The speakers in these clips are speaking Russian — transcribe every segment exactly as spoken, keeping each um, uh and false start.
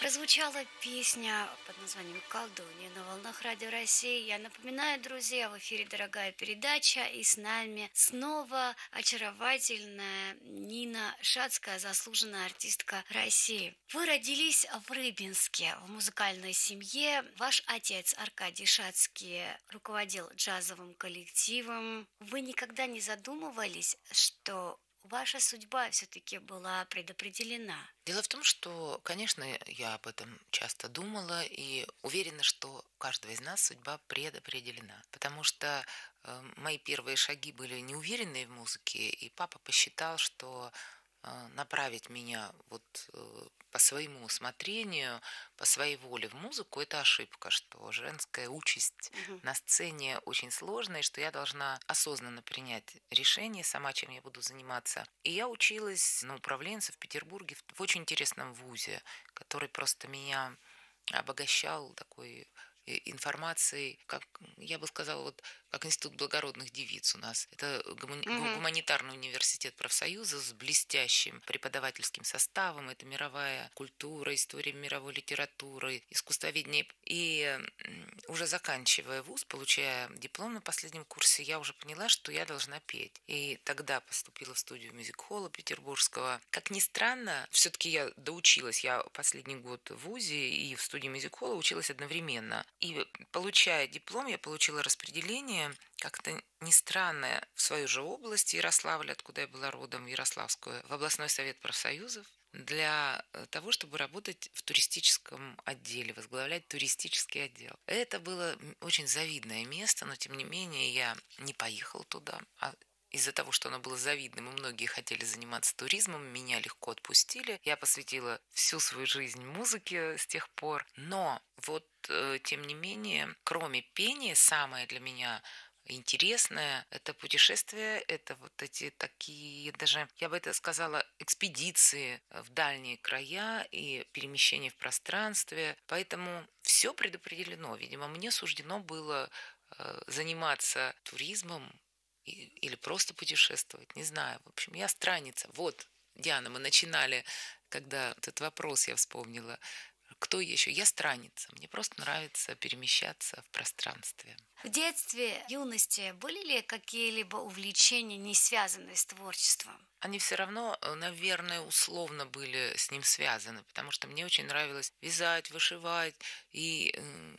Прозвучала песня под названием «Колдунья» на волнах Радио России. Я напоминаю, друзья, в эфире дорогая передача, и с нами снова очаровательная Нина Шацкая, заслуженная артистка России. Вы родились в Рыбинске, в музыкальной семье. Ваш отец Аркадий Шацкий руководил джазовым коллективом. Вы никогда не задумывались, что ваша судьба все-таки была предопределена? Дело в том, что, конечно, я об этом часто думала и уверена, что у каждого из нас судьба предопределена. Потому что э, мои первые шаги были неуверенные в музыке, и папа посчитал, что э, направить меня вот э, по своему усмотрению, по своей воле в музыку — это ошибка, что женская участь Мгм. на сцене очень сложная, и что я должна осознанно принять решение сама, чем я буду заниматься. И я училась на управленца в Петербурге в, в очень интересном вузе, который просто меня обогащал такой э, информацией, как я бы сказала, вот как Институт благородных девиц у нас. Это гумани- гу- Мгм. гуманитарный университет профсоюза с блестящим преподавательским составом. Это мировая культура, история мировой литературы, искусствоведение. И м, уже заканчивая вуз, получая диплом на последнем курсе, я уже поняла, что я должна петь. И тогда поступила в студию мюзик-холла петербургского. Как ни странно, все-таки я доучилась. Я последний год в вузе и в студии мюзик-холла училась одновременно. И получая диплом, я получила распределение как-то не странное в свою же область Ярославль, откуда я была родом, в Ярославскую, в областной совет профсоюзов для э, того, чтобы работать в туристическом отделе, возглавлять туристический отдел. Это было м, очень завидное место, но тем не менее я не поехала туда, а из-за того, что оно было завидным, и многие хотели заниматься туризмом, меня легко отпустили. Я посвятила всю свою жизнь музыке с тех пор. Но вот, э, тем не менее, кроме пения, самое для меня интересное — это путешествия, это вот эти такие, даже, я бы это сказала, экспедиции в дальние края и перемещения в пространстве. Поэтому все предопределено. Видимо, мне суждено было э, заниматься туризмом и- или просто путешествовать, не знаю. В общем, я странница. Вот, Диана, мы начинали, когда этот вопрос я вспомнила. Кто я еще? Я странница. Мне просто нравится перемещаться в пространстве. В детстве, юности были ли какие-либо увлечения, не связанные с творчеством? Они все равно, э, наверное, условно были с ним связаны, потому что мне очень нравилось вязать, вышивать и м,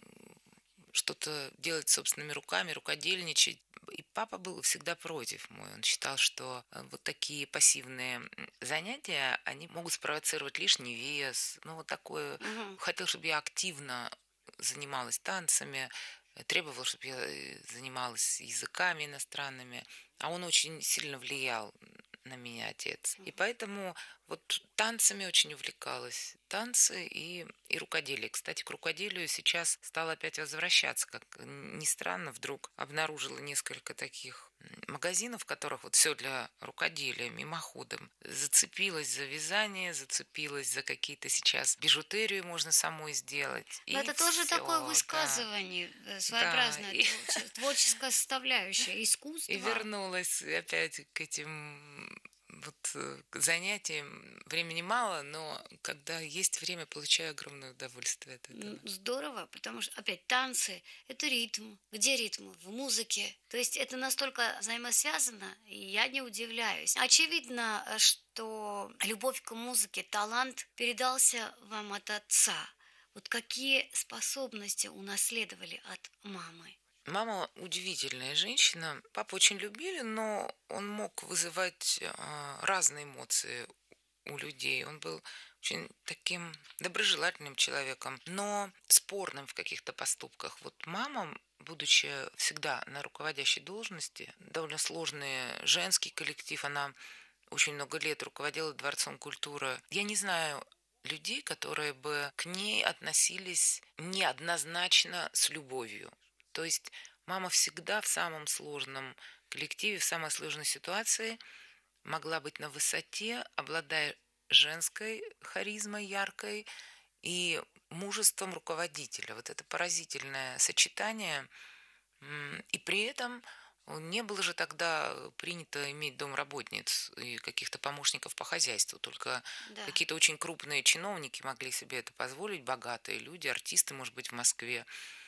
что-то делать собственными руками, рукодельничать. И папа был всегда против мой. Он считал, что э, вот такие пассивные м, занятия, они могут спровоцировать лишний вес. Ну, вот такое. Мгм. Хотел, чтобы я активно занималась танцами, э, требовал, чтобы я э, занималась языками иностранными. А он очень сильно влиял на меня, отец. И поэтому вот танцами очень увлекалась. Танцы и, и рукоделие. Кстати, к рукоделию сейчас стала опять возвращаться. Как ни странно, вдруг обнаружила несколько таких м, магазинов, в которых вот все для рукоделия, мимоходом. Зацепилась за вязание, зацепилась за какие-то сейчас бижутерию можно самой сделать. Но И это тоже такое все, да. высказывание, э, Да, своеобразная и, творче- творческая составляющая и искусства. вернулась опять к этим вот э, к занятиям. Времени мало, но когда есть время, получаю огромное удовольствие от М, этого. Здорово, потому что опять танцы — это ритм. Где ритм? В музыке. То есть это настолько взаимосвязано, и я не удивляюсь. Очевидно, э, что любовь к музыке, талант передался вам от отца. Вот какие способности унаследовали от мамы? Мама удивительная женщина. Папу очень любили, но он мог вызывать а, разные эмоции у людей. Он был очень таким доброжелательным человеком, но спорным в каких-то поступках. Вот мама, будучи всегда на руководящей должности, довольно сложный женский коллектив, она очень много лет руководила Дворцом культуры. Я не знаю людей, которые бы к ней относились неоднозначно с любовью. То есть мама всегда в самом сложном коллективе, в самой сложной ситуации могла быть на высоте, обладая женской харизмой яркой и мужеством руководителя. Вот это поразительное сочетание. М, И при этом Не было же тогда принято иметь домработниц и каких-то помощников по хозяйству. Только Да. какие-то очень крупные чиновники могли себе это позволить, богатые люди, артисты, может быть, в Москве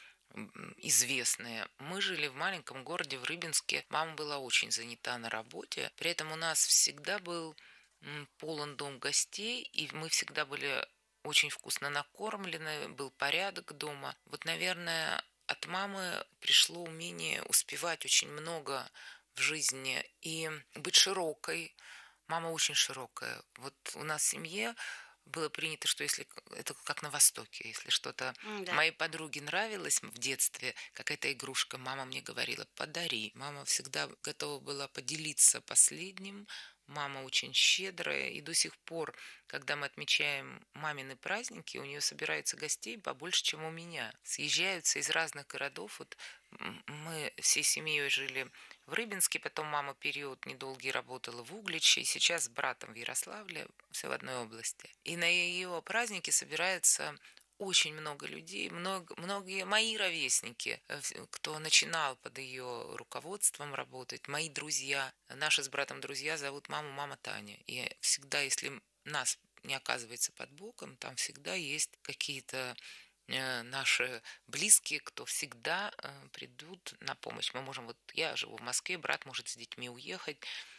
м, известные. Мы жили в маленьком городе, в Рыбинске. Мама была очень занята на работе. При этом у нас всегда был м, полон дом гостей, и мы всегда были очень вкусно накормлены, был порядок дома. Вот, наверное, от мамы пришло умение успевать очень много в жизни и быть широкой. Мама очень широкая. Вот у нас в семье было принято, что если к- это как на Востоке, если что-то М, Да. моей подруге нравилось в детстве, какая-то игрушка, мама мне говорила, подари. Мама всегда готова была поделиться последним. Мама очень щедрая, и до сих пор, когда мы отмечаем мамины праздники, у нее собирается гостей побольше, чем у меня. Съезжаются из разных городов. Вот м, мы всей семьей жили в Рыбинске, потом мама период недолгий работала в Угличе, и сейчас с братом в Ярославле, все в одной области. И на ее праздники собирается очень много людей, много, многие мои ровесники, э, вс- кто начинал под ее руководством работать, мои друзья, наши с братом друзья зовут маму мама Таня. И всегда, если нас не оказывается под боком, там всегда есть какие-то э, наши близкие, кто всегда э, придут на помощь. Мы можем, вот я живу в Москве, брат может с детьми уехать,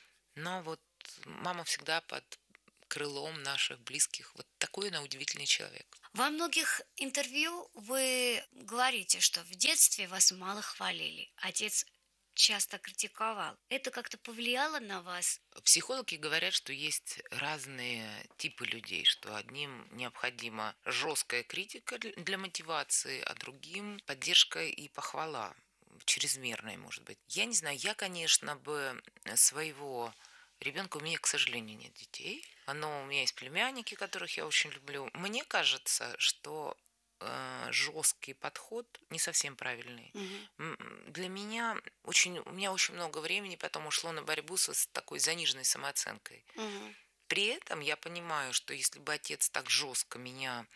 но вот мама всегда под крылом наших близких. Вот такой она удивительный человек. Во многих интервью вы говорите, что в детстве вас мало хвалили. Отец часто критиковал. Это как-то повлияло на вас? Психологи говорят, что есть разные типы людей, что одним необходима жесткая критика для для мотивации, а другим поддержка и похвала чрезмерная, может быть. Я не знаю, я, конечно, бы своего ребенка, у меня, к сожалению, нет детей, но у меня есть племянники, которых я очень люблю. Мне кажется, что э, жесткий подход не совсем правильный. Мгм. М, Для меня очень, у меня очень много времени потом ушло на борьбу со с такой заниженной самооценкой. Мгм. При этом я понимаю, что если бы отец так жестко меня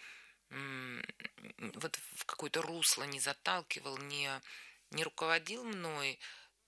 м, вот в какое-то русло не заталкивал, не, не руководил мной,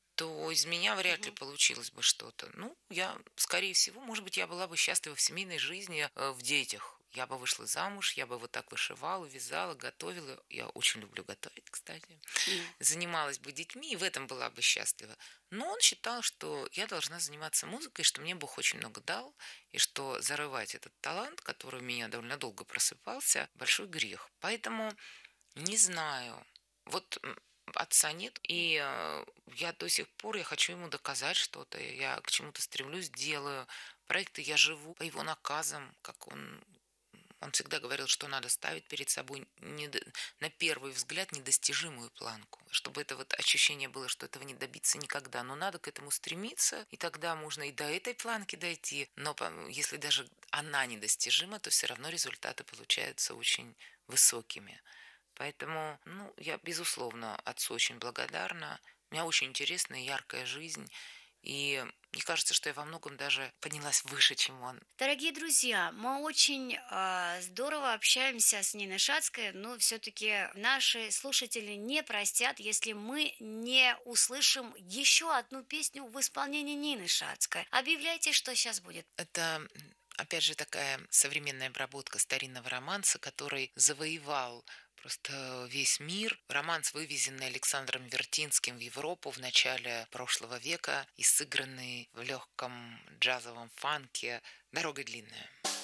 то из меня вряд ли Мгм. получилось бы что-то. Ну, я, скорее всего, может быть, я была бы счастлива в семейной жизни, э, в детях. Я бы вышла замуж, я бы вот так вышивала, вязала, готовила. Я очень люблю готовить, кстати. Да. Занималась бы детьми, и в этом была бы счастлива. Но он считал, что я должна заниматься музыкой, что мне Бог очень много дал, и что зарывать этот талант, который у меня довольно долго просыпался, большой грех. Поэтому не знаю. Вот м, отца нет, и э, я до сих пор, я хочу ему доказать что-то, я к чему-то стремлюсь, делаю проекты, я живу по его наказам, как он он всегда говорил, что надо ставить перед собой недо- на первый взгляд недостижимую планку, чтобы это вот ощущение было, что этого не добиться никогда. Но надо к этому стремиться, и тогда можно и до этой планки дойти. Но по- если даже она недостижима, то все равно результаты получаются очень высокими. Поэтому, ну, я, безусловно, отцу очень благодарна. У меня очень интересная, яркая жизнь. И мне кажется, что я во многом даже поднялась выше, чем он. Дорогие друзья, мы очень а, здорово общаемся с Ниной Шацкой, но все-таки наши слушатели не простят, если мы не услышим еще одну песню в исполнении Нины Шацкой. Объявляйте, что сейчас будет. Это, м, опять же, такая современная обработка старинного романса, который завоевал просто весь мир. Романс, вывезенный Александром Вертинским в Европу в начале прошлого века и сыгранный в легком джазовом фанке «Дорога длинная».